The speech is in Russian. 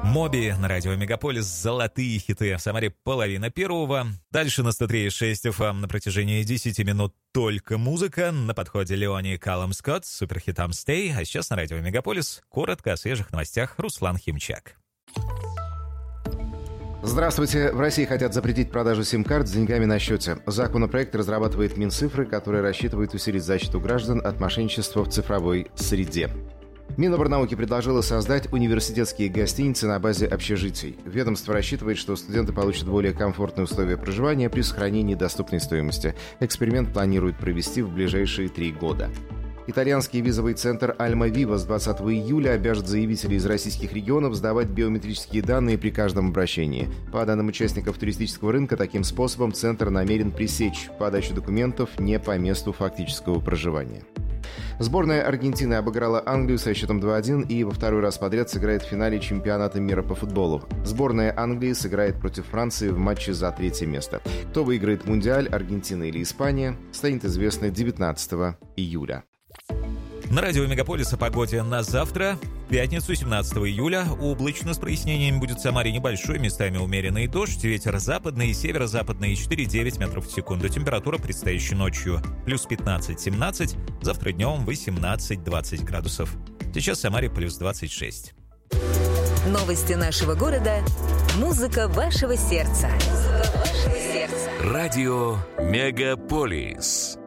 Моби на радио Мегаполис. Золотые хиты. В Самаре половина первого. Дальше на 103.6 FM на протяжении 10 минут только музыка. На подходе Леони Каллум Скотт с суперхитом «Stay». А сейчас на радио Мегаполис коротко о свежих новостях. Руслан Химчак. Здравствуйте. В России хотят запретить продажу сим-карт с деньгами на счете. Законопроект разрабатывает Минцифры, который рассчитывает усилить защиту граждан от мошенничества в цифровой среде. Миноборнауки предложило создать университетские гостиницы на базе общежитий. Ведомство рассчитывает, что студенты получат более комфортные условия проживания при сохранении доступной стоимости. Эксперимент планируют провести в ближайшие 3 года. Итальянский визовый центр Альма Вива с 20 июля обяжет заявителей из российских регионов сдавать биометрические данные при каждом обращении. По данным участников туристического рынка, таким способом центр намерен пресечь подачу документов не по месту фактического проживания. Сборная Аргентины обыграла Англию со счетом 2-1 и во второй раз подряд сыграет в финале чемпионата мира по футболу. Сборная Англии сыграет против Франции в матче за 3-е место. Кто выиграет Мундиаль, Аргентина или Испания, станет известно 19 июля. На радио Мегаполис о погоде на завтра. В пятницу, 17 июля, облачно с прояснениями будет в Самаре небольшой, местами умеренный дождь, ветер западный и северо-западный 4,9 метров в секунду. Температура предстоящей ночью плюс 15-17, завтра днем 18-20 градусов. Сейчас в Самаре плюс 26. Новости нашего города. Музыка вашего сердца. Радио Мегаполис.